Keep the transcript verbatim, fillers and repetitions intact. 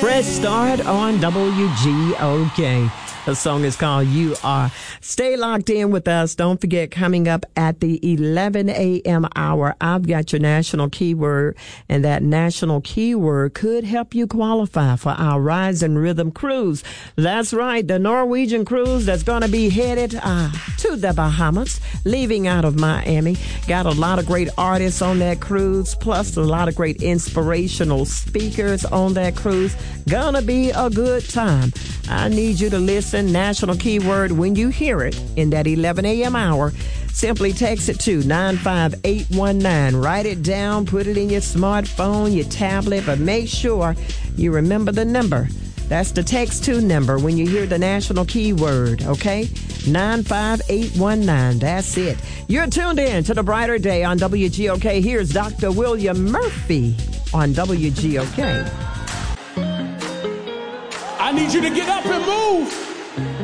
Fresh Start on W G O K. The song is called You Are. Stay locked in with us. Don't forget, coming up at the eleven a.m. hour, I've got your national keyword, and that national keyword could help you qualify for our Rise and Rhythm cruise. That's right, the Norwegian cruise that's going to be headed uh, to the Bahamas, leaving out of Miami. Got a lot of great artists on that cruise, plus a lot of great inspirational speakers on that cruise. Gonna be a good time. I need you to listen. National keyword when you hear it in that eleven a.m. hour. Simply text it to nine five eight one nine. Write it down, put it in your smartphone, your tablet, but make sure you remember the number. That's the text to number when you hear the national keyword, okay? nine five eight one nine. That's it. You're tuned in to The Brighter Day on W G O K. Here's Doctor William Murphy on W G O K. I need you to get up and move.